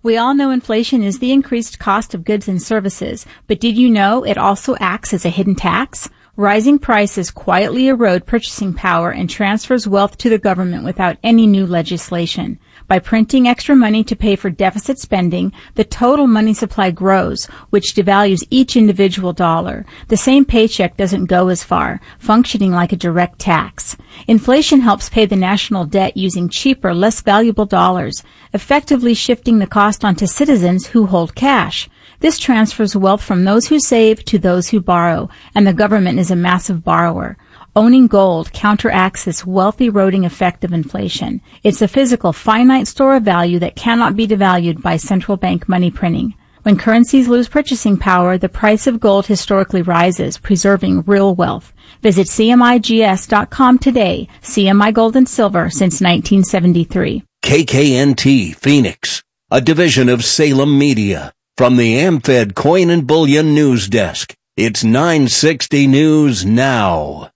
We all know inflation is the increased cost of goods and services, but did you know it also acts as a hidden tax? Rising prices quietly erode purchasing power and transfers wealth to the government without any new legislation. By printing extra money to pay for deficit spending, the total money supply grows, which devalues each individual dollar. The same paycheck doesn't go as far, functioning like a direct tax. Inflation helps pay the national debt using cheaper, less valuable dollars, effectively shifting the cost onto citizens who hold cash. This transfers wealth from those who save to those who borrow, and the government is a massive borrower. Owning gold counteracts this wealth-eroding effect of inflation. It's a physical, finite store of value that cannot be devalued by central bank money printing. When currencies lose purchasing power, the price of gold historically rises, preserving real wealth. Visit CMIGS.com today. CMI Gold and Silver since 1973. KKNT Phoenix, a division of Salem Media. From the AmFed Coin and Bullion News Desk, it's 960 News Now.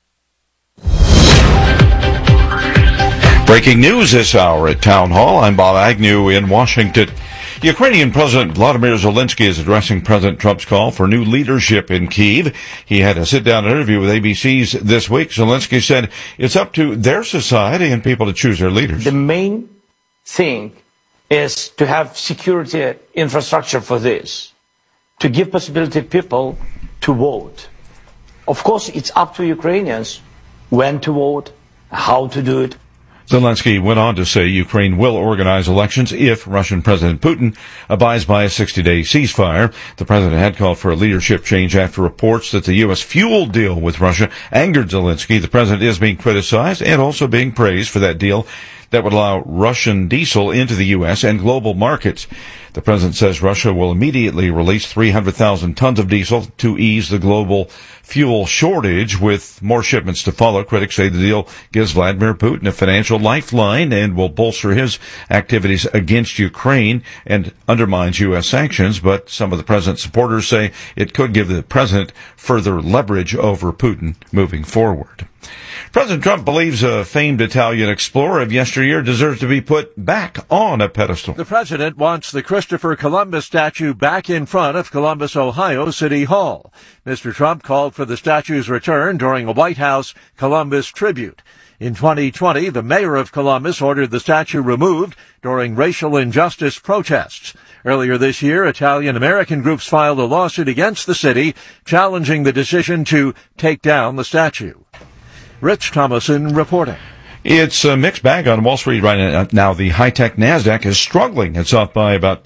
Breaking news this hour at Town Hall. I'm Bob Agnew in Washington. Ukrainian President Vladimir Zelensky is addressing President Trump's call for new leadership in Kyiv. He had a sit-down interview with ABC's this week. Zelensky said it's up to their society and people to choose their leaders. The main thing is to have security infrastructure for this, to give possibility people to vote. Of course, it's up to Ukrainians when to vote, how to do it. Zelensky went on to say Ukraine will organize elections if Russian President Putin abides by a 60-day ceasefire. The president had called for a leadership change after reports that the U.S. fuel deal with Russia angered Zelensky. The president is being criticized and also being praised for that deal that would allow Russian diesel into the U.S. and global markets. The president says Russia will immediately release 300,000 tons of diesel to ease the global fuel shortage, with more shipments to follow. Critics say the deal gives Vladimir Putin a financial lifeline and will bolster his activities against Ukraine and undermines U.S. sanctions, but some of the president's supporters say it could give the president further leverage over Putin moving forward. President Trump believes a famed Italian explorer of yesteryear deserves to be put back on a pedestal. The president wants the Christopher Columbus statue back in front of Columbus, Ohio City Hall. Mr. Trump called for the statue's return during a White House Columbus tribute. In 2020, the mayor of Columbus ordered the statue removed during racial injustice protests. Earlier this year, Italian-American groups filed a lawsuit against the city, challenging the decision to take down the statue. Rich Thomason reporting. It's a mixed bag on Wall Street right now. The high-tech NASDAQ is struggling. It's up by about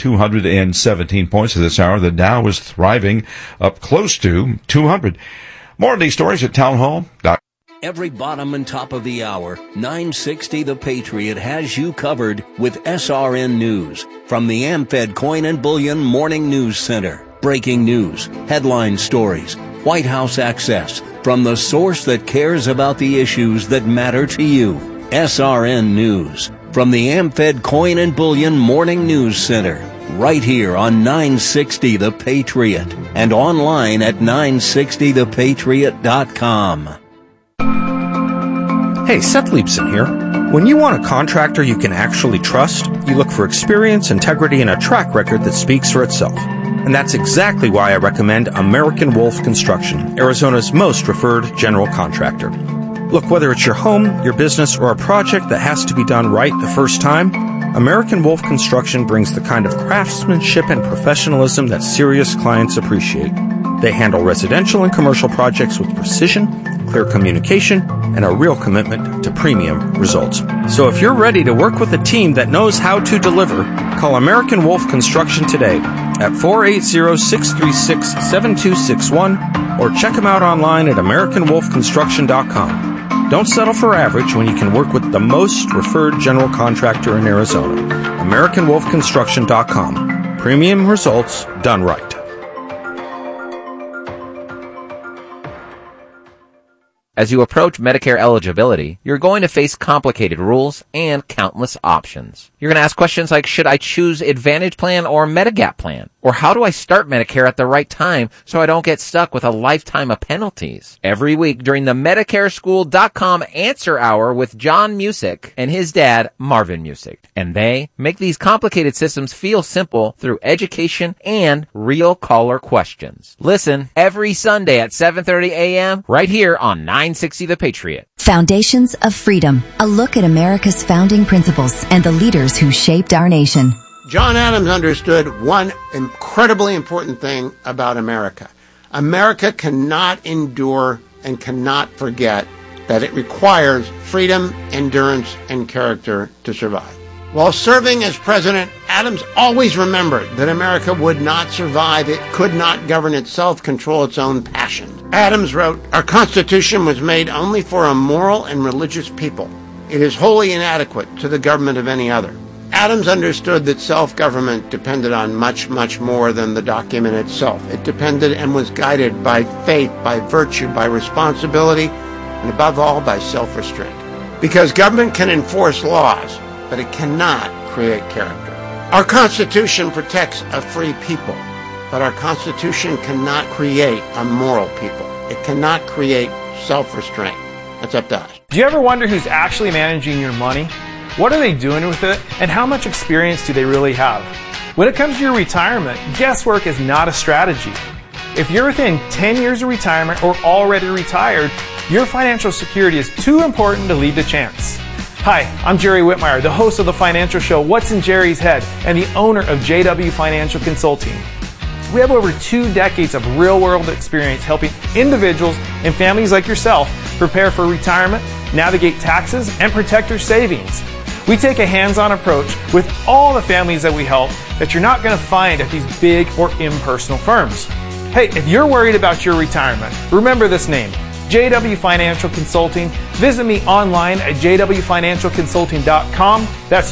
217 points at this hour. The Dow is thriving, up close to 200. More of these stories at townhall.com. Every bottom and top of the hour, 960 The Patriot has you covered with SRN News. From the AmFed Coin and Bullion Morning News Center. Breaking news, headline stories, White House access. From the source that cares about the issues that matter to you. SRN News. From the AmFed Coin and Bullion Morning News Center. Right here on 960 The Patriot. And online at 960thepatriot.com. Hey, Seth Leibson here. When you want a contractor you can actually trust, you look for experience, integrity, and a track record that speaks for itself. And that's exactly why I recommend American Wolf Construction, Arizona's most referred general contractor. Look, whether it's your home, your business, or a project that has to be done right the first time, American Wolf Construction brings the kind of craftsmanship and professionalism that serious clients appreciate. They handle residential and commercial projects with precision, clear communication, and a real commitment to premium results. So if you're ready to work with a team that knows how to deliver, call American Wolf Construction today at 480-636-7261 or check them out online at AmericanWolfConstruction.com. Don't settle for average when you can work with the most referred general contractor in Arizona. AmericanWolfConstruction.com. Premium results done right. As you approach Medicare eligibility, you're going to face complicated rules and countless options. You're going to ask questions like, should I choose Advantage Plan or Medigap Plan? Or how do I start Medicare at the right time so I don't get stuck with a lifetime of penalties? Every week during the MedicareSchool.com Answer Hour with John Musick and his dad, Marvin Musick. And they make these complicated systems feel simple through education and real caller questions. Listen every Sunday at 7:30 a.m. right here on 960 The Patriot. Foundations of Freedom, a look at America's founding principles and the leaders who shaped our nation. John Adams understood one incredibly important thing about America. America cannot endure and cannot forget that it requires freedom, endurance, and character to survive. While serving as president, Adams always remembered that America would not survive. It could not govern itself, control its own passions. Adams wrote, "Our Constitution was made only for a moral and religious people. It is wholly inadequate to the government of any other." Adams understood that self-government depended on much, much more than the document itself. It depended and was guided by faith, by virtue, by responsibility, and above all, by self-restraint. Because government can enforce laws, but it cannot create character. Our Constitution protects a free people, but our Constitution cannot create a moral people. It cannot create self-restraint. That's up to us. Do you ever wonder who's actually managing your money? What are they doing with it? And how much experience do they really have? When it comes to your retirement, guesswork is not a strategy. If you're within 10 years of retirement or already retired, your financial security is too important to leave to chance. Hi, I'm Jerry Whitmire, the host of the financial show What's in Jerry's Head and the owner of JW Financial Consulting. We have over 2 decades of real-world experience helping individuals and families like yourself prepare for retirement, navigate taxes, and protect your savings. We take a hands-on approach with all the families that we help that you're not going to find at these big or impersonal firms. Hey, if you're worried about your retirement, remember this name, JW Financial Consulting. Visit me online at jwfinancialconsulting.com. That's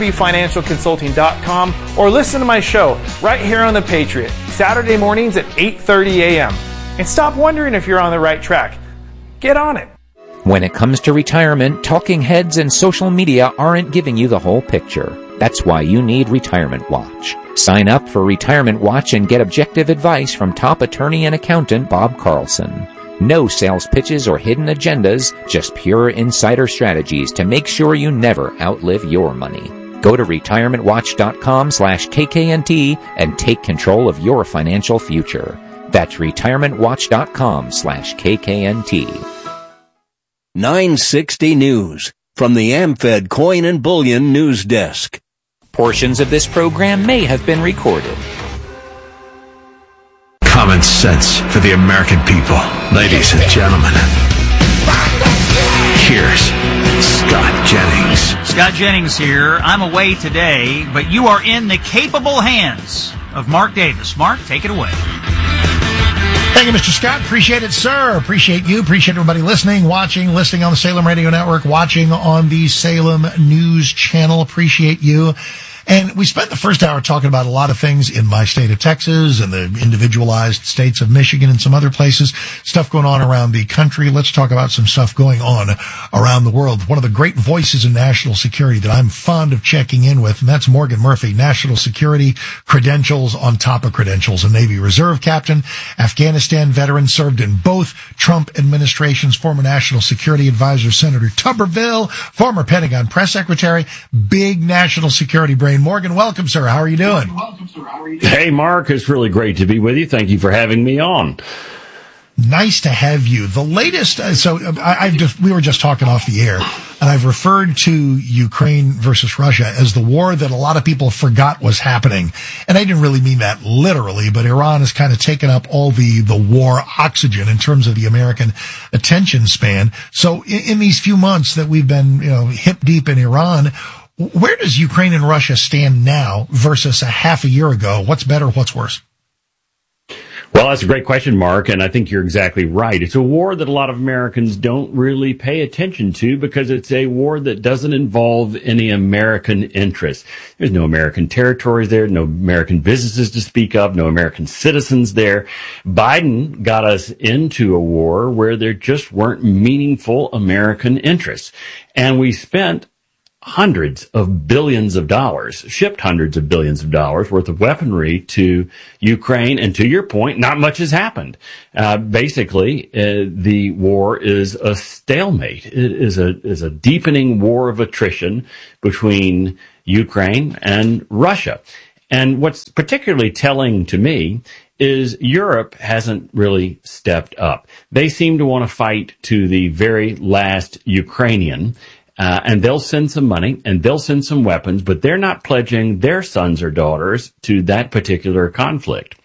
jwfinancialconsulting.com. Or listen to my show right here on The Patriot, Saturday mornings at 8:30 a.m. And stop wondering if you're on the right track. Get on it. When it comes to retirement, talking heads and social media aren't giving you the whole picture. That's why you need Retirement Watch. Sign up for Retirement Watch and get objective advice from top attorney and accountant Bob Carlson. No sales pitches or hidden agendas, just pure insider strategies to make sure you never outlive your money. Go to retirementwatch.com/KKNT and take control of your financial future. That's retirementwatch.com/KKNT. 960 News from the AmFed Coin and Bullion News Desk. Portions of this program may have been recorded. Common sense for the American people. Ladies and gentlemen, here's Scott Jennings. Scott Jennings here. I'm away today, but you are in the capable hands of Mark Davis. Mark, take it away. Thank you, Mr. Scott. Appreciate it, sir. Appreciate you. Appreciate everybody listening, watching, listening on the Salem Radio Network, watching on the Salem News Channel. Appreciate you. And we spent the first hour talking about a lot of things in my state of Texas and the individualized states of Michigan and some other places, stuff going on around the country. Let's talk about some stuff going on around the world. One of the great voices in national security that I'm fond of checking in with, and that's Morgan Murphy, national security credentials on top of credentials. A Navy Reserve captain, Afghanistan veteran, served in both Trump administrations, former national security advisor Senator Tuberville, former Pentagon press secretary, big national security brain. Morgan, welcome, sir. How are you doing? Hey, Mark. It's really great to be with you. Thank you for having me on. Nice to have you. The latest, we were just talking off the air, and I've referred to Ukraine versus Russia as the war that a lot of people forgot was happening. And I didn't really mean that literally, but Iran has kind of taken up all the war oxygen in terms of the American attention span. So in these few months that we've been, hip deep in Iran, where does Ukraine and Russia stand now versus a half a year ago? What's better? What's worse? Well, that's a great question, Mark, and I think you're exactly right. It's a war that a lot of Americans don't really pay attention to because it's a war that doesn't involve any American interests. There's no American territories there, no American businesses to speak of, no American citizens there. Biden got us into a war where there just weren't meaningful American interests. And we spent hundreds of billions of dollars, shipped hundreds of billions of dollars worth of weaponry to Ukraine. And to your point, not much has happened. Basically, the war is a stalemate. It is a deepening war of attrition between Ukraine and Russia. And what's particularly telling to me is Europe hasn't really stepped up. They seem to want to fight to the very last Ukrainian. And they'll send some money and they'll send some weapons, but they're not pledging their sons or daughters to that particular conflict.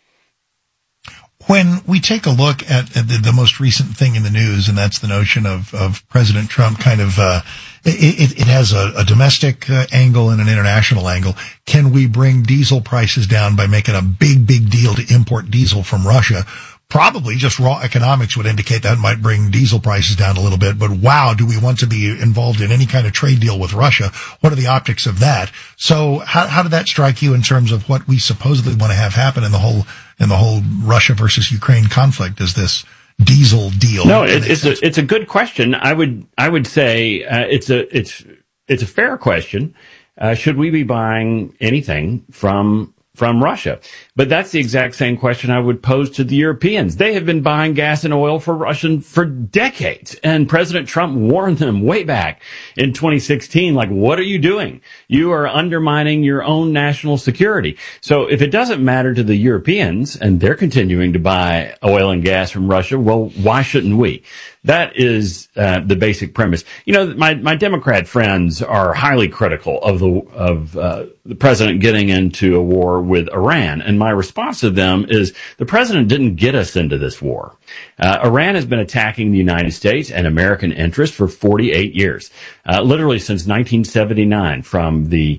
When we take a look at the most recent thing in the news, and that's the notion of President Trump kind of, it has a domestic angle and an international angle. Can we bring diesel prices down by making a big deal to import diesel from Russia? Probably just raw economics would indicate that might bring diesel prices down a little bit. But wow, do we want to be involved in any kind of trade deal with Russia? What are the optics of that? So how did that strike you in terms of what we supposedly want to have happen in the whole Russia versus Ukraine conflict? Is this diesel deal? No, it's a good question. I would say it's a fair question. Should we be buying anything from Russia? But that's the exact same question I would pose to the Europeans. They have been buying gas and oil for Russia for decades. And President Trump warned them way back in 2016, like, what are you doing? You are undermining your own national security. So if it doesn't matter to the Europeans and they're continuing to buy oil and gas from Russia, well, why shouldn't we? That is the basic premise. You know, my Democrat friends are highly critical of the president getting into a war with Iran, and my response to them is the president didn't get us into this war. Iran has been attacking the United States and American interests for 48 years, literally since 1979, from the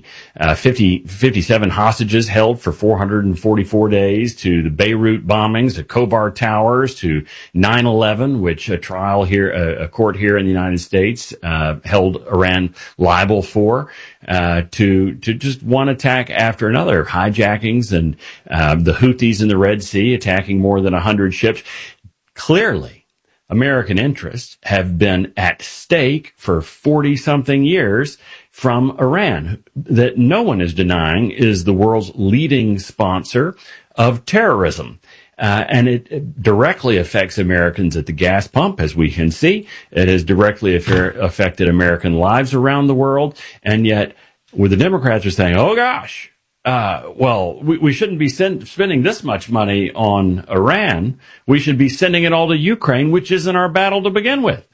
57 hostages held for 444 days to the Beirut bombings, the Khobar Towers, to 9/11, which a court here in the United States held Iran liable for, to just one attack after another, hijackings and the Houthis in the Red Sea attacking more than 100 ships. Clearly, American interests have been at stake for 40-something years from Iran, that no one is denying is the world's leading sponsor of terrorism. And it directly affects Americans at the gas pump, as we can see. It has directly affected American lives around the world. And yet, where the Democrats are saying, oh gosh, we shouldn't be spending this much money on Iran. We should be sending it all to Ukraine, which isn't our battle to begin with.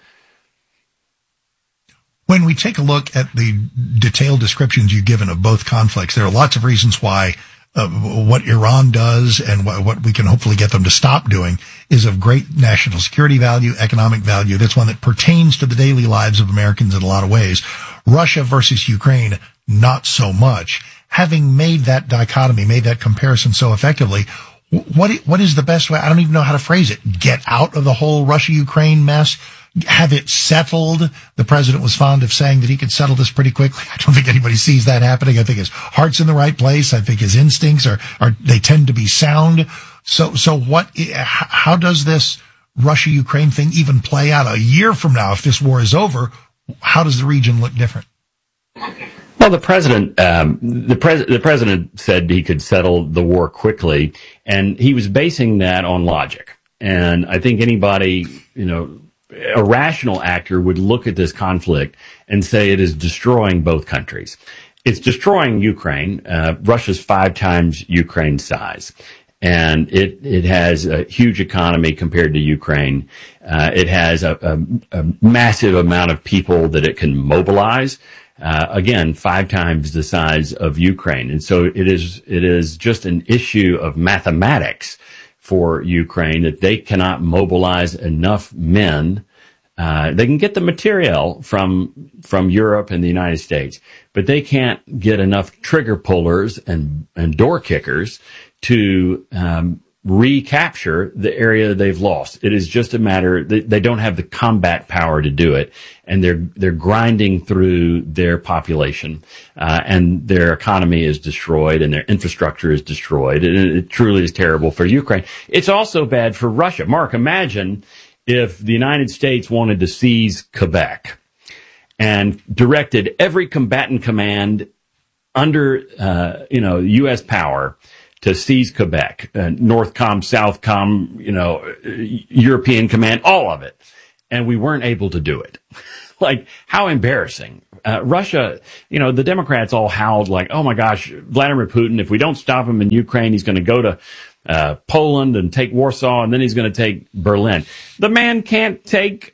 When we take a look at the detailed descriptions you've given of both conflicts, there are lots of reasons why what Iran does and what we can hopefully get them to stop doing is of great national security value, economic value. That's one that pertains to the daily lives of Americans in a lot of ways. Russia versus Ukraine, not so much. Having made that dichotomy, made that comparison so effectively, what is the best way? I don't even know how to phrase it. Get out of the whole Russia-Ukraine mess. Have it settled. The president was fond of saying that he could settle this pretty quickly. I don't think anybody sees that happening. I think his heart's in the right place. I think his instincts are they tend to be sound. So how does this Russia-Ukraine thing even play out a year from now? If this war is over, how does the region look different? Well, the president said he could settle the war quickly, and he was basing that on logic. And I think anybody, a rational actor would look at this conflict and say it is destroying both countries. It's destroying Ukraine. Russia's 5 times Ukraine's size. And it has a huge economy compared to Ukraine. It has a massive amount of people that it can mobilize. Again, 5 times the size of Ukraine. And so it is just an issue of mathematics for Ukraine that they cannot mobilize enough men. They can get the material from Europe and the United States, but they can't get enough trigger pullers and door kickers to recapture the area they've lost. It is just a matter they don't have the combat power to do it, and they're grinding through their population, and their economy is destroyed and their infrastructure is destroyed, and it truly is terrible for Ukraine. It's also bad for Russia. Mark, imagine if the United States wanted to seize Quebec and directed every combatant command under U.S. power to seize Quebec, Northcom, Southcom, European Command, all of it. And we weren't able to do it. Like, how embarrassing. Russia, the Democrats all howled like, oh my gosh, Vladimir Putin, if we don't stop him in Ukraine, he's going to go to Poland and take Warsaw, and then he's going to take Berlin. The man can't take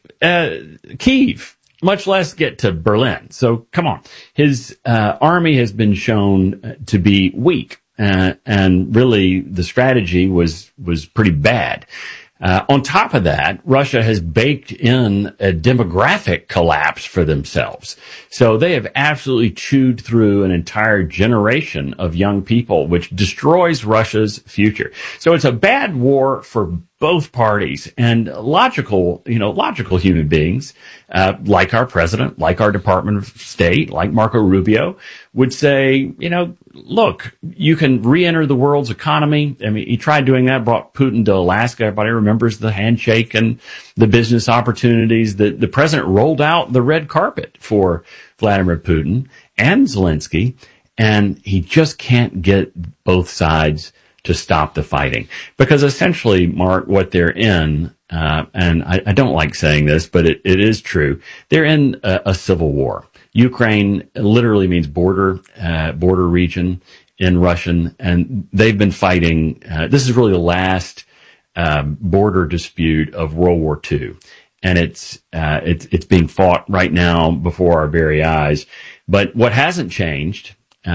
Kyiv, much less get to Berlin. So come on. His army has been shown to be weak. And really, the strategy was pretty bad. On top of that, Russia has baked in a demographic collapse for themselves. So they have absolutely chewed through an entire generation of young people, which destroys Russia's future. So it's a bad war for both parties, and logical human beings, like our president, like our Department of State, like Marco Rubio, would say, look, you can re-enter the world's economy. I mean, he tried doing that, brought Putin to Alaska. Everybody remembers the handshake and the business opportunities that the president rolled out the red carpet for Vladimir Putin and Zelensky, and he just can't get both sides to stop the fighting. Because essentially, Mark, what they're in, and I don't like saying this, but it is true, they're in a civil war. Ukraine literally means border region in Russian, and they've been fighting. This is really the last border dispute of World War II, and it's being fought right now before our very eyes. But what hasn't changed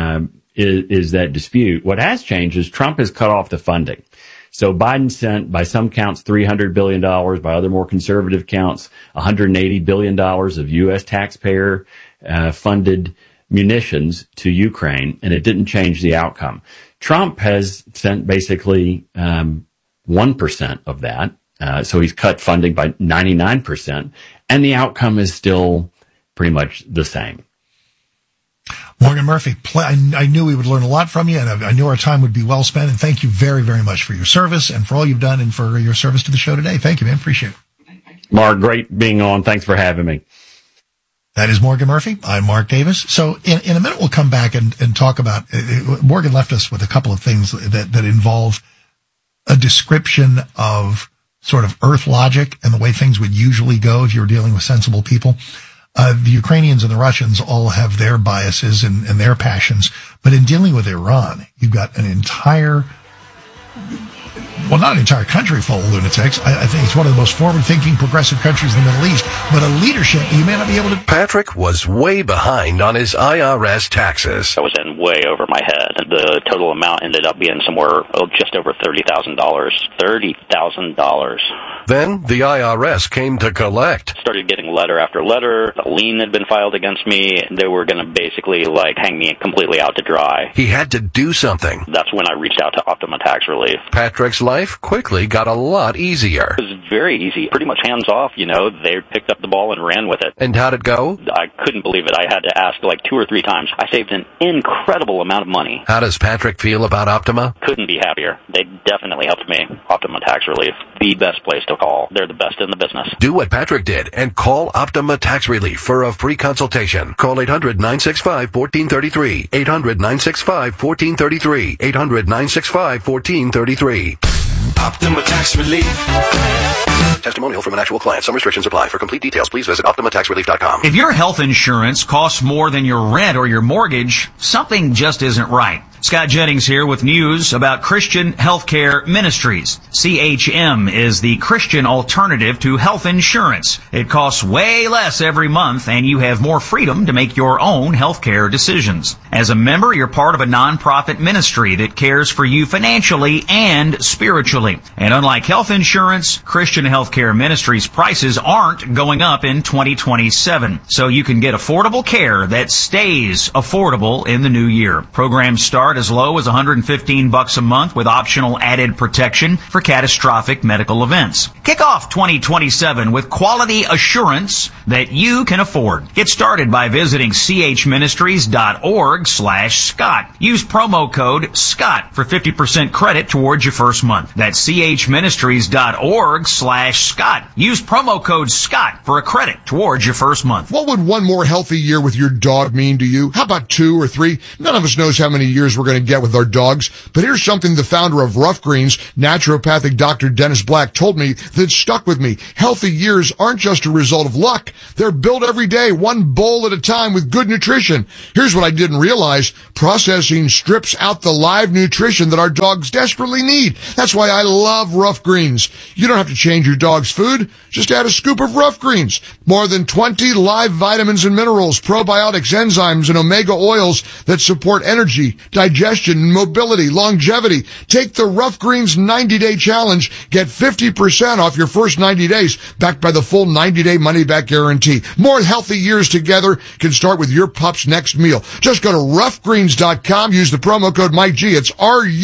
is that dispute. What has changed is Trump has cut off the funding. So Biden sent, by some counts, $300 billion, by other more conservative counts, $180 billion of U.S. taxpayer funded munitions to Ukraine, and it didn't change the outcome. Trump has sent basically 1% of that, so he's cut funding by 99%, and the outcome is still pretty much the same. Morgan Murphy, I knew we would learn a lot from you, and I knew our time would be well spent, and thank you very, very much for your service and for all you've done and for your service to the show today. Thank you, man. Appreciate it. Mark, great being on. Thanks for having me. That is Morgan Murphy. I'm Mark Davis. So in a minute, we'll come back and talk about, Morgan left us with a couple of things that involve a description of sort of earth logic and the way things would usually go if you were dealing with sensible people. The Ukrainians and the Russians all have their biases and their passions, but in dealing with Iran, you've got an entire, well, not an entire country full of lunatics. I think it's one of the most forward-thinking, progressive countries in the Middle East, but a leadership you may not be able to. Patrick was way behind on his IRS taxes. I was in way over my head. The total amount ended up being somewhere just over $30,000. $30,000. Then the IRS came to collect. Started getting letter after letter. A lien had been filed against me. They were going to basically hang me completely out to dry. He had to do something. That's when I reached out to Optima Tax Relief. Patrick's life quickly got a lot easier. It was very easy. Pretty much hands off, They picked up the ball and ran with it. And how'd it go? I couldn't believe it. I had to ask 2 or 3 times. I saved an incredible amount of money. How does Patrick feel about Optima? Couldn't be happier. They definitely helped me. Optima Tax Relief. The best place to call. They're the best in the business. Do what Patrick did and call Optima Tax Relief for a free consultation. Call 800-965-1433. 800-965-1433. 800-965-1433. Optima Tax Relief. Testimonial from an actual client. Some restrictions apply. For complete details, please visit OptimaTaxRelief.com. If your health insurance costs more than your rent or your mortgage, something just isn't right. Scott Jennings here with news about Christian Healthcare Ministries. CHM is the Christian alternative to health insurance. It costs way less every month, and you have more freedom to make your own healthcare decisions. As a member, you're part of a nonprofit ministry that cares for you financially and spiritually. And unlike health insurance, Christian Healthcare Ministries prices aren't going up in 2027. So you can get affordable care that stays affordable in the new year. Programs start start as low as $115 a month with optional added protection for catastrophic medical events. Kick off 2027 with quality assurance that you can afford. Get started by visiting chministries.org/Scott. Use promo code SCOTT for 50% credit towards your first month. That's chministries.org/Scott. Use promo code SCOTT for a credit towards your first month. What would one more healthy year with your dog mean to you? How about 2 or 3? None of us knows how many years we're going to get with our dogs, but here's something the founder of Rough Greens, naturopathic Dr. Dennis Black, told me that stuck with me. Healthy years aren't just a result of luck. They're built every day, one bowl at a time with good nutrition. Here's what I didn't realize. Processing strips out the live nutrition that our dogs desperately need. That's why I love Rough Greens. You don't have to change your dog's food. Just add a scoop of Rough Greens. More than 20 live vitamins and minerals, probiotics, enzymes, and omega oils that support energy, digestion, mobility, longevity. Take the Rough Greens 90-day challenge. Get 50% off your first 90 days, backed by the full 90-day money-back guarantee. More healthy years together can start with your pup's next meal. Just go to roughgreens.com. Use the promo code Mike G. It's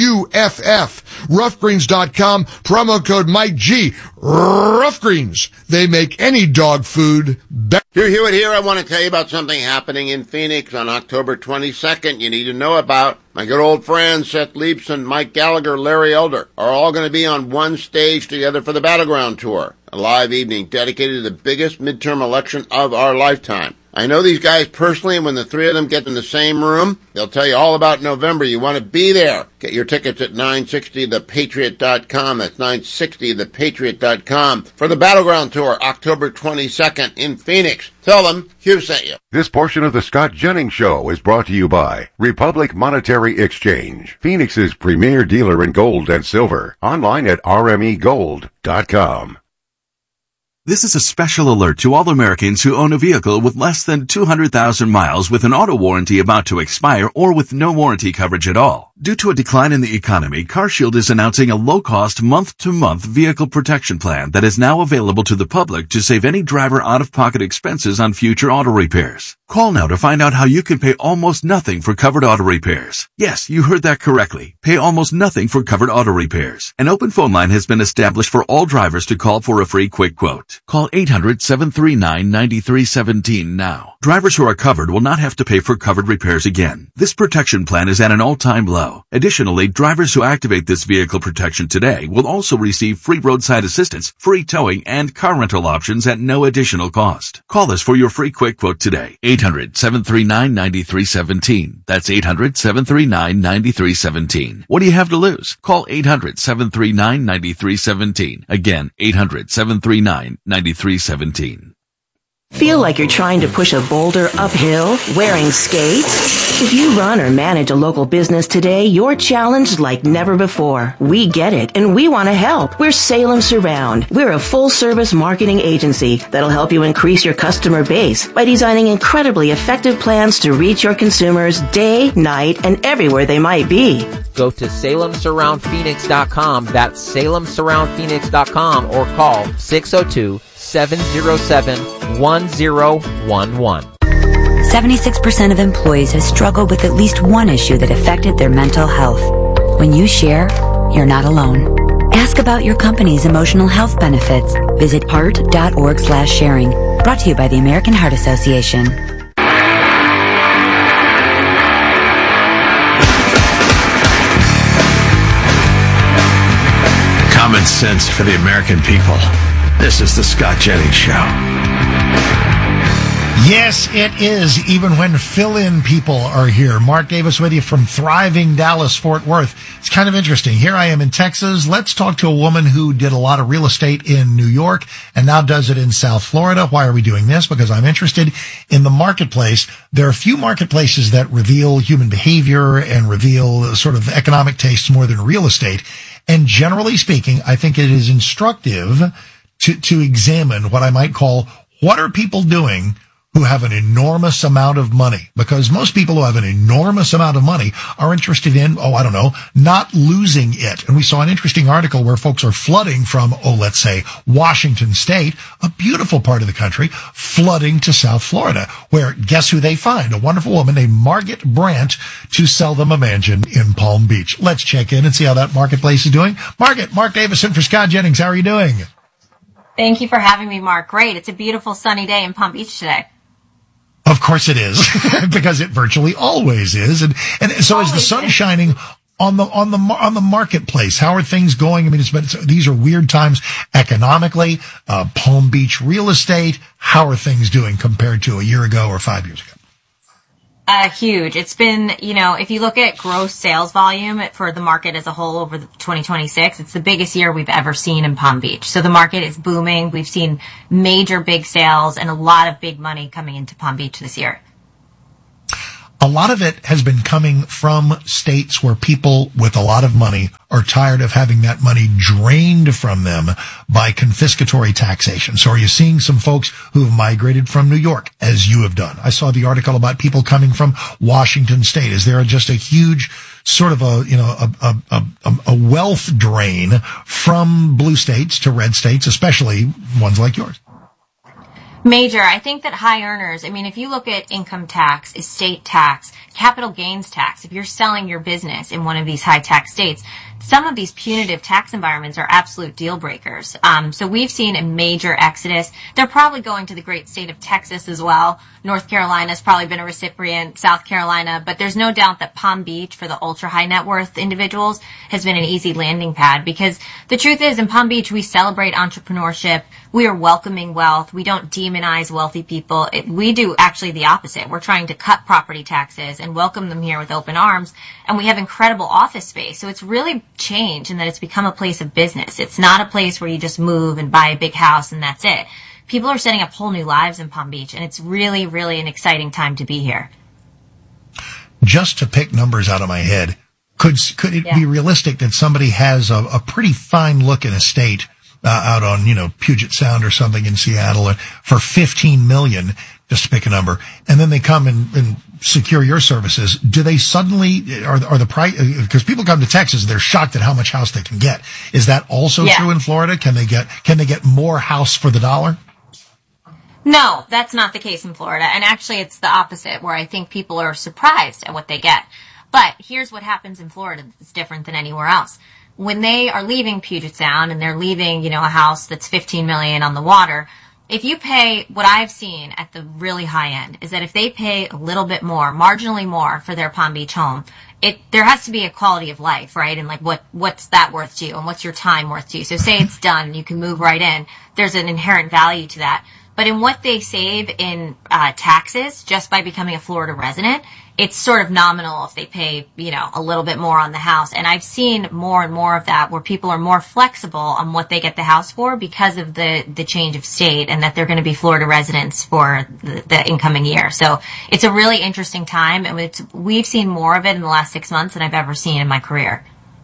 RUFF. Roughgreens.com. Promo code Mike G. Rough Greens. They make any dog food better. Here, I want to tell you about something happening in Phoenix on October 22nd you need to know about. My good old friends Seth Leibson, Mike Gallagher, Larry Elder are all going to be on one stage together for the Battleground Tour, a live evening dedicated to the biggest midterm election of our lifetime. I know these guys personally, and when the three of them get in the same room, they'll tell you all about November. You want to be there. Get your tickets at 960thepatriot.com. That's 960thepatriot.com for the Battleground Tour, October 22nd in Phoenix. Tell them Hugh sent you. This portion of the Scott Jennings Show is brought to you by Republic Monetary Exchange, Phoenix's premier dealer in gold and silver. Online at rmegold.com. This is a special alert to all Americans who own a vehicle with less than 200,000 miles with an auto warranty about to expire or with no warranty coverage at all. Due to a decline in the economy, CarShield is announcing a low-cost month-to-month vehicle protection plan that is now available to the public to save any driver out-of-pocket expenses on future auto repairs. Call now to find out how you can pay almost nothing for covered auto repairs. Yes, you heard that correctly. Pay almost nothing for covered auto repairs. An open phone line has been established for all drivers to call for a free quick quote. Call 800-739-9317 now. Drivers who are covered will not have to pay for covered repairs again. This protection plan is at an all-time low. Additionally, drivers who activate this vehicle protection today will also receive free roadside assistance, free towing, and car rental options at no additional cost. Call us for your free quick quote today. 800-739-9317. That's 800-739-9317. What do you have to lose? Call 800-739-9317. Again, 800-739-9317. Feel like you're trying to push a boulder uphill wearing skates? If you run or manage a local business today, you're challenged like never before. We get it, and we want to help. We're Salem Surround. We're a full-service marketing agency that'll help you increase your customer base by designing incredibly effective plans to reach your consumers day, night, and everywhere they might be. Go to SalemSurroundPhoenix.com. That's SalemSurroundPhoenix.com or call 602-707-1011. 76% of employees have struggled with at least one issue that affected their mental health. When you share, you're not alone. Ask about your company's emotional health benefits. Visit heart.org/sharing. Brought to you by the American Heart Association. Common sense for the American people. This is the Scott Jennings Show. Yes, it is, even when fill-in people are here. Mark Davis with you from thriving Dallas-Fort Worth. It's kind of interesting. Here I am in Texas. Let's talk to a woman who did a lot of real estate in New York and now does it in South Florida. Why are we doing this? Because I'm interested in the marketplace. There are a few marketplaces that reveal human behavior and reveal sort of economic tastes more than real estate. And generally speaking, I think it is instructive to examine what I might call, what are people doing who have an enormous amount of money, because most people who have an enormous amount of money are interested in, not losing it. And we saw an interesting article where folks are flooding from, let's say, Washington State, a beautiful part of the country, flooding to South Florida, where guess who they find? A wonderful woman named Margaret Brandt to sell them a mansion in Palm Beach. Let's check in and see how that marketplace is doing. Mark Davison for Scott Jennings. How are you doing? Thank you for having me, Mark. Great. It's a beautiful sunny day in Palm Beach today. Of course it is, because it virtually always is. And so always is the sun shining on the marketplace? How are things going? I mean, these are weird times economically, Palm Beach real estate. How are things doing compared to a year ago or 5 years ago? Huge. It's been, if you look at gross sales volume for the market as a whole over 2026, it's the biggest year we've ever seen in Palm Beach. So the market is booming. We've seen major big sales and a lot of big money coming into Palm Beach this year. A lot of it has been coming from states where people with a lot of money are tired of having that money drained from them by confiscatory taxation. So are you seeing some folks who have migrated from New York, as you have done? I saw the article about people coming from Washington State. Is there just a huge sort of a wealth drain from blue states to red states, especially ones like yours? Major. I think that high earners, if you look at income tax, estate tax, capital gains tax, if you're selling your business in one of these high tax states, some of these punitive tax environments are absolute deal breakers. So we've seen a major exodus. They're probably going to the great state of Texas as well. North Carolina's probably been a recipient, South Carolina, but there's no doubt that Palm Beach for the ultra high net worth individuals has been an easy landing pad, because the truth is in Palm Beach, we celebrate entrepreneurship. We are welcoming wealth. We don't demonize wealthy people. We do actually the opposite. We're trying to cut property taxes and welcome them here with open arms. And we have incredible office space. So it's really changed in that it's become a place of business. It's not a place where you just move and buy a big house and that's it. People are setting up whole new lives in Palm Beach, and it's really, really an exciting time to be here. Just to pick numbers out of my head, could it be realistic that somebody has a pretty fine looking estate out on, Puget Sound or something in Seattle for $15 million, just to pick a number, and then they come and secure your services? Do they suddenly, are the price, because people come to Texas, they're shocked at how much house they can get. Is that also true in Florida? Can they get more house for the dollar? No, that's not the case in Florida. And actually it's the opposite, where I think people are surprised at what they get. But here's what happens in Florida that's different than anywhere else. When they are leaving Puget Sound and they're leaving, a house that's $15 million on the water, if you pay, what I've seen at the really high end is that if they pay a little bit more, marginally more for their Palm Beach home, there has to be a quality of life, right? And like, what's that worth to you? And what's your time worth to you? So say it's done, you can move right in. There's an inherent value to that. But in what they save in taxes just by becoming a Florida resident, it's sort of nominal if they pay, a little bit more on the house. And I've seen more and more of that, where people are more flexible on what they get the house for because of the change of state, and that they're going to be Florida residents for the incoming year. So it's a really interesting time, and we've seen more of it in the last 6 months than I've ever seen in my career.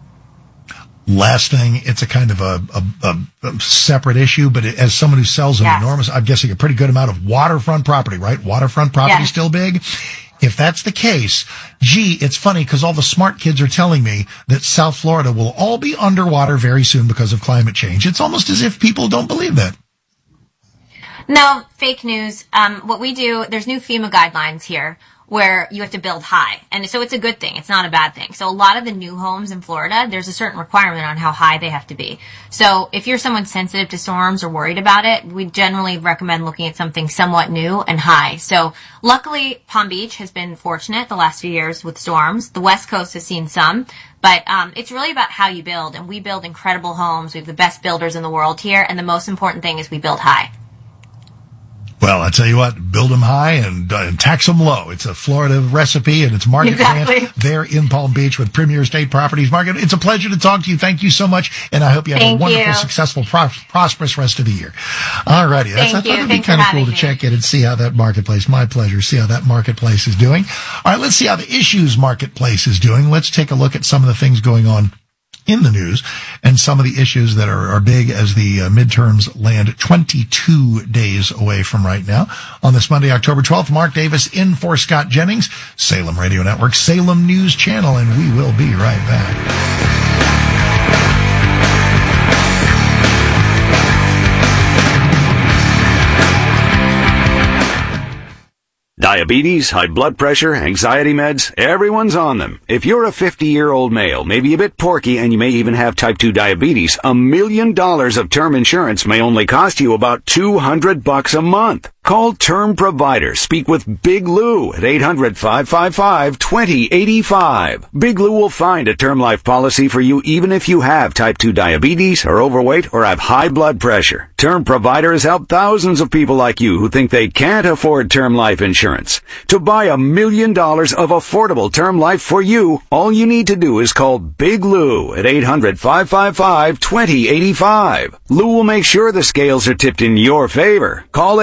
Last thing, it's a kind of a separate issue, but as someone who sells an enormous, I'm guessing a pretty good amount of waterfront property, right? Waterfront property still big? If that's the case, it's funny because all the smart kids are telling me that South Florida will all be underwater very soon because of climate change. It's almost as if people don't believe that. No, fake news. What we do, there's new FEMA guidelines here where you have to build high. And so it's a good thing. It's not a bad thing. So a lot of the new homes in Florida, there's a certain requirement on how high they have to be. So if you're someone sensitive to storms or worried about it, we generally recommend looking at something somewhat new and high. So luckily, Palm Beach has been fortunate the last few years with storms. The West Coast has seen some. But it's really about how you build. And we build incredible homes. We have the best builders in the world here. And the most important thing is we build high. Well, I tell you what, build them high and tax them low. It's a Florida recipe, and it's Margaret Brandt there in Palm Beach with Premier State Properties. Margaret, it's a pleasure to talk to you. Thank you so much, and I hope you have a wonderful, successful, prosperous rest of the year. All righty. I thought it would be kind of cool to check in and see how that marketplace, my pleasure, see how that marketplace is doing. All right, let's see how the Issues marketplace is doing. Let's take a look at some of the things going on in the news and some of the issues that are big as the midterms land 22 days away from right now. On this Monday, October 12th, Mark Davis in for Scott Jennings, Salem Radio Network, Salem News Channel, and we will be right back. Diabetes, high blood pressure, anxiety meds, everyone's on them. If you're a 50-year-old male, maybe a bit porky, and you may even have type 2 diabetes, $1 million of term insurance may only cost you about $200 a month. Call Term Provider. Speak with Big Lou at 800-555-2085. Big Lou will find a term life policy for you even if you have type 2 diabetes, are overweight, or have high blood pressure. Term Provider has helped thousands of people like you who think they can't afford term life insurance. To buy $1 million of affordable term life for you, all you need to do is call Big Lou at 800-555-2085. Lou will make sure the scales are tipped in your favor. Call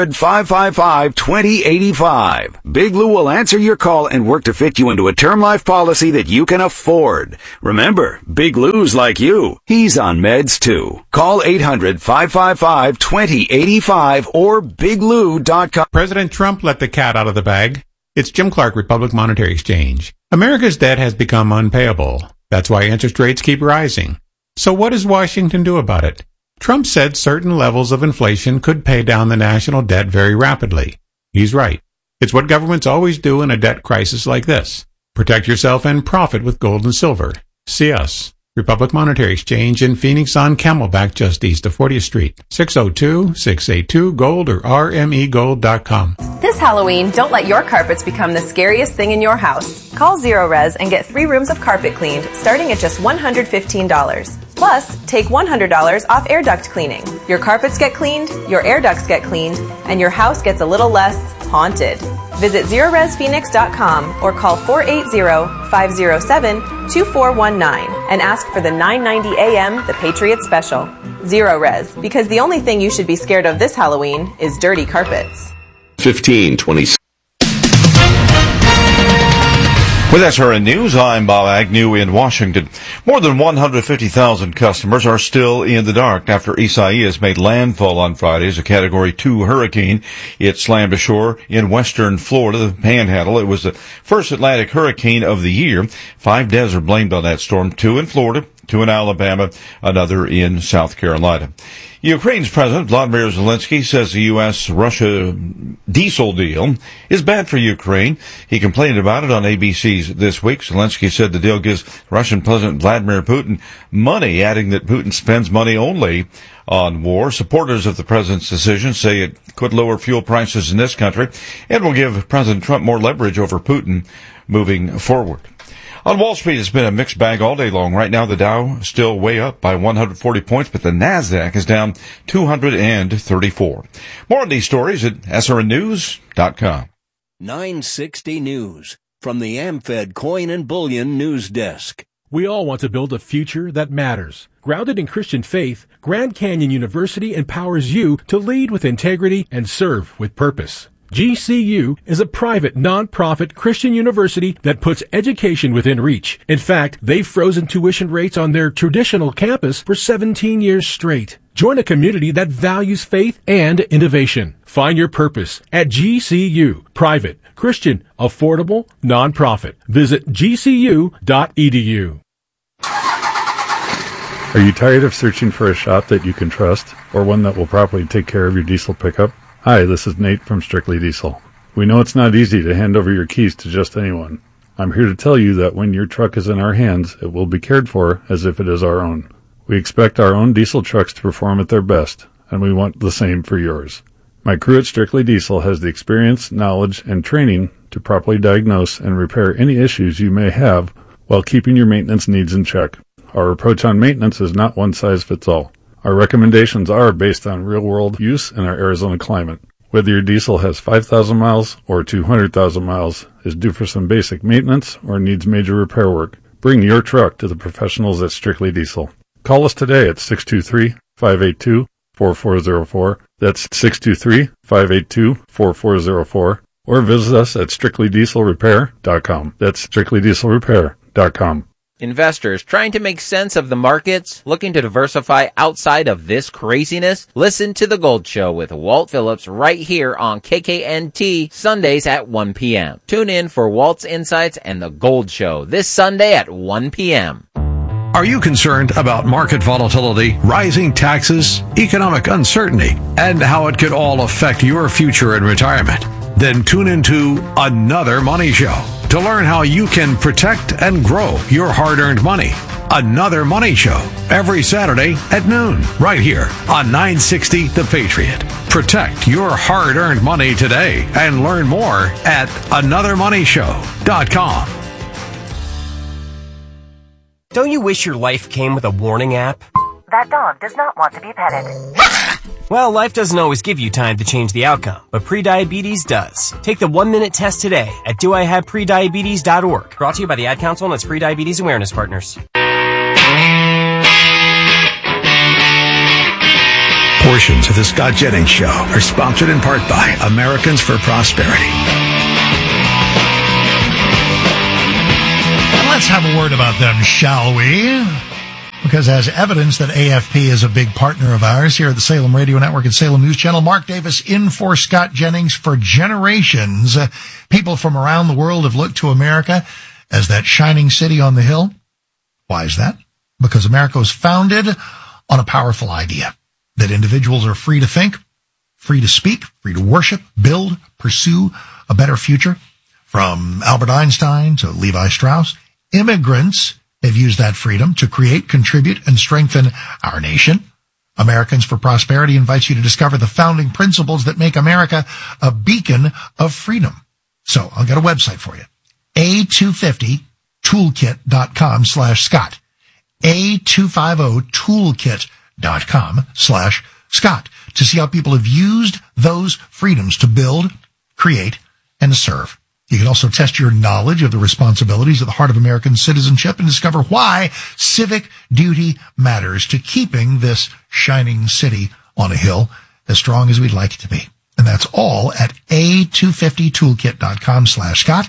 800-555-2085. Big Lou will answer your call and work to fit you into a term life policy that you can afford. Remember, Big Lou's like you. He's on meds too. Call 800-555-2085 or biglou.com. President Trump let the cat out of the bag. It's Jim Clark, Republic Monetary Exchange. America's debt has become unpayable. That's why interest rates keep rising. So what does Washington do about it? Trump said certain levels of inflation could pay down the national debt very rapidly. He's right. It's what governments always do in a debt crisis like this. Protect yourself and profit with gold and silver. See us. Republic Monetary Exchange in Phoenix on Camelback, just east of 40th Street. 602-682-GOLD or rmegold.com. This Halloween, don't let your carpets become the scariest thing in your house. Call Zero Res and get 3 rooms of carpet cleaned, starting at just $115. Plus, take $100 off air duct cleaning. Your carpets get cleaned, your air ducts get cleaned, and your house gets a little less haunted. Visit ZeroResPhoenix.com or call 480-507-2419 and ask for the 990 AM The Patriot Special. Zero Res, because the only thing you should be scared of this Halloween is dirty carpets. 1520. With SRN News, I'm Bob Agnew in Washington. More than 150,000 customers are still in the dark after Isaias made landfall on Friday as a Category 2 hurricane. It slammed ashore in western Florida, the Panhandle. It was the first Atlantic hurricane of the year. 5 deaths are blamed on that storm, 2 in Florida, 2 in Alabama, another in South Carolina. Ukraine's President Vladimir Zelensky says the U.S.-Russia diesel deal is bad for Ukraine. He complained about it on ABC's This Week. Zelensky said the deal gives Russian President Vladimir Putin money, adding that Putin spends money only on war. Supporters of the president's decision say it could lower fuel prices in this country and will give President Trump more leverage over Putin moving forward. On Wall Street, it's been a mixed bag all day long. Right now, the Dow still way up by 140 points, but the NASDAQ is down 234. More on these stories at srnnews.com. 960 News from the AmFed Coin and Bullion News Desk. We all want to build a future that matters. Grounded in Christian faith, Grand Canyon University empowers you to lead with integrity and serve with purpose. GCU is a private, non-profit Christian university that puts education within reach. In fact, they've frozen tuition rates on their traditional campus for 17 years straight. Join a community that values faith and innovation. Find your purpose at GCU. Private, Christian, affordable, non-profit. Visit gcu.edu. Are you tired of searching for a shop that you can trust, or one that will properly take care of your diesel pickup? Hi, this is Nate from Strictly Diesel. We know it's not easy to hand over your keys to just anyone. I'm here to tell you that when your truck is in our hands, it will be cared for as if it is our own. We expect our own diesel trucks to perform at their best, and we want the same for yours. My crew at Strictly Diesel has the experience, knowledge, and training to properly diagnose and repair any issues you may have while keeping your maintenance needs in check. Our approach on maintenance is not one size fits all. Our recommendations are based on real-world use in our Arizona climate. Whether your diesel has 5,000 miles or 200,000 miles, is due for some basic maintenance, or needs major repair work, bring your truck to the professionals at Strictly Diesel. Call us today at 623-582-4404. That's 623-582-4404. Or visit us at strictlydieselrepair.com. That's strictlydieselrepair.com. Investors trying to make sense of the markets, looking to diversify outside of this craziness? Listen to The Gold Show with Walt Phillips right here on KKNT Sundays at 1 p.m. Tune in for Walt's Insights and The Gold Show this Sunday at 1 p.m. Are you concerned about market volatility, rising taxes, economic uncertainty, and how it could all affect your future in retirement? Then tune into Another Money Show to learn how you can protect and grow your hard-earned money. Another Money Show every Saturday at noon, right here on 960 The Patriot. Protect your hard-earned money today and learn more at anothermoneyshow.com. Don't you wish your life came with a warning app? That dog does not want to be petted. Well, life doesn't always give you time to change the outcome, but prediabetes does. Take the 1-minute test today at doihaveprediabetes.org. Brought to you by the Ad Council and its Prediabetes Awareness Partners. Portions of the Scott Jennings Show are sponsored in part by Americans for Prosperity. Let's have a word about them, shall we? Because as evidence that AFP is a big partner of ours here at the Salem Radio Network and Salem News Channel, Mark Davis in for Scott Jennings. For generations, people from around the world have looked to America as that shining city on the hill. Why is that? Because America was founded on a powerful idea that individuals are free to think, free to speak, free to worship, build, pursue a better future. From Albert Einstein to Levi Strauss, immigrants have used that freedom to create, contribute, and strengthen our nation. Americans for Prosperity invites you to discover the founding principles that make America a beacon of freedom. So I've got a website for you. A250toolkit.com/Scott. A250toolkit.com/Scott to see how people have used those freedoms to build, create, and serve. You can also test your knowledge of the responsibilities at the heart of American citizenship and discover why civic duty matters to keeping this shining city on a hill as strong as we'd like it to be. And that's all at A250toolkit.com/Scott,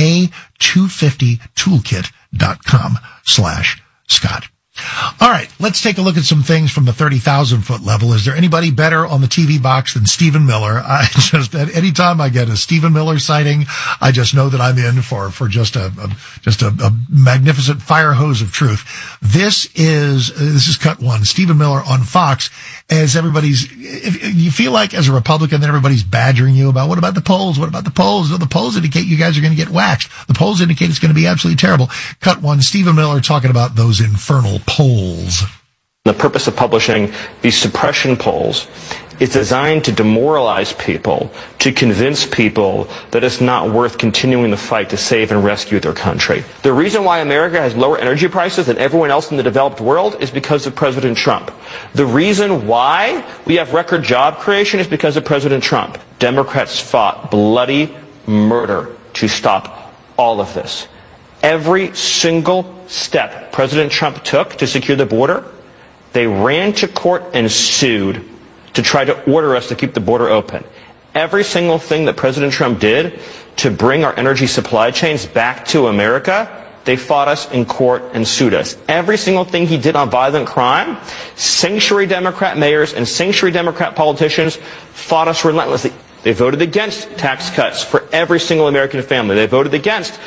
A250toolkit.com/Scott. All right, let's take a look at some things from the 30,000-foot level. Is there anybody better on the TV box than Stephen Miller? Any time I get a Stephen Miller sighting, I just know that I'm in for just a magnificent fire hose of truth. This is cut one. Stephen Miller on Fox, as if you feel like as a Republican that everybody's badgering you about what about the polls? What about the polls? No, the polls indicate you guys are going to get waxed. The polls indicate it's going to be absolutely terrible. Cut one. Stephen Miller talking about those infernal polls. The purpose of publishing these suppression polls is designed to demoralize people, to convince people that it's not worth continuing the fight to save and rescue their country. The reason why America has lower energy prices than everyone else in the developed world is because of President Trump. The reason why we have record job creation is because of President Trump. Democrats fought bloody murder to stop all of this. Every single step President Trump took to secure the border, they ran to court and sued to try to order us to keep the border open. Every single thing that President Trump did to bring our energy supply chains back to America, they fought us in court and sued us. Every single thing he did on violent crime, sanctuary Democrat mayors and sanctuary Democrat politicians fought us relentlessly. They voted against tax cuts for every single American family. They voted against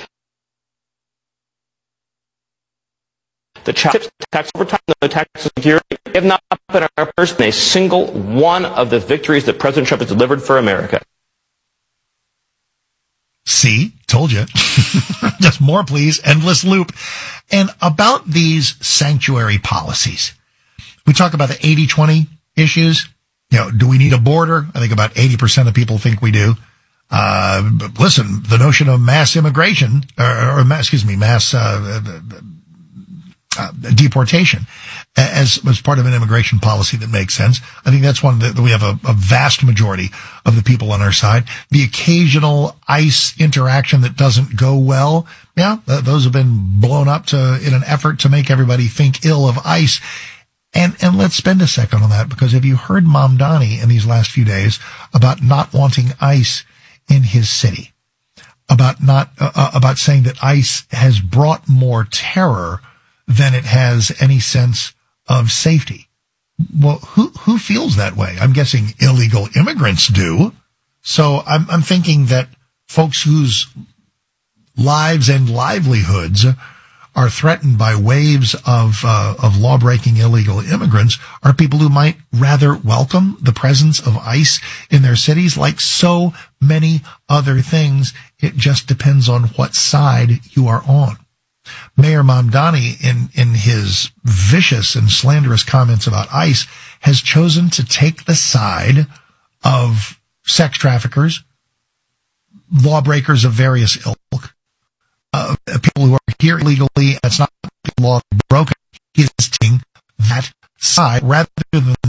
the tax overtime, the tax security. They have not been our person a single one of the victories that President Trump has delivered for America. See? Told you. Just more, please. Endless loop. And about these sanctuary policies, we talk about the 80-20 issues. Do we need a border? I think about 80% of people think we do. Listen, the notion of mass immigration, mass deportation as part of an immigration policy that makes sense. I think that's one that we have a vast majority of the people on our side. The occasional ICE interaction that doesn't go well, those have been blown up in an effort to make everybody think ill of ICE. And let's spend a second on that, because have you heard Mamdani in these last few days about not wanting ICE in his city? About saying that ICE has brought more terror than it has any sense of safety. Well, who feels that way? I'm guessing illegal immigrants do. So I'm thinking that folks whose lives and livelihoods are threatened by waves of law-breaking illegal immigrants are people who might rather welcome the presence of ICE in their cities. Like so many other things, it just depends on what side you are on. Mayor Mamdani, in his vicious and slanderous comments about ICE, has chosen to take the side of sex traffickers, lawbreakers of various ilk, people who are here illegally, and it's not law broken. He is taking that side rather than